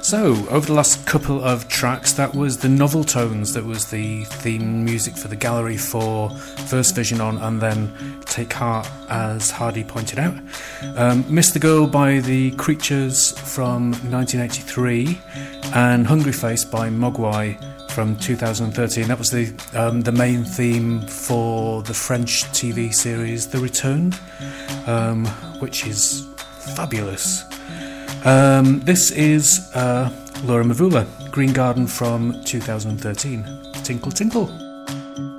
So, over the last couple of tracks, that was the Novel Tones, that was the theme music for the Gallery 4, first Vision On, and then Take Heart, as Hardy pointed out. Miss the Girl by the Creatures from 1983, and Hungry Face by Mogwai from 2013. That was the main theme for the French TV series The Returned, which is fabulous. This is Laura Mvula, Green Garden from 2013. Tinkle Tinkle.